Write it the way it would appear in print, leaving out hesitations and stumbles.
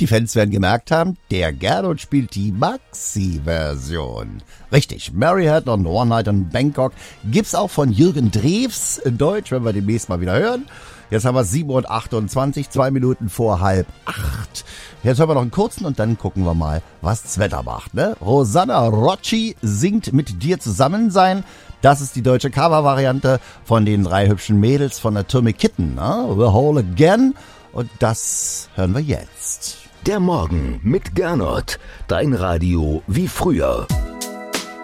die Fans werden gemerkt haben, der Gernot spielt die Maxi-Version. Richtig, Mary Had on One Night in Bangkok gibt's auch von Jürgen Drews in Deutsch, wenn wir demnächst mal wieder hören. Jetzt haben wir 7:28 Uhr, 2 Minuten vor 7:30. Jetzt hören wir noch einen kurzen und dann gucken wir mal, was das Wetter macht. Ne? Rosanna Rocci singt Mit dir zusammen sein. Das ist die deutsche Cover-Variante von den 3 hübschen Mädels von Atomic Kitten. Ne? The Whole Again. Und das hören wir jetzt. Der Morgen mit Gernot. Dein Radio wie früher.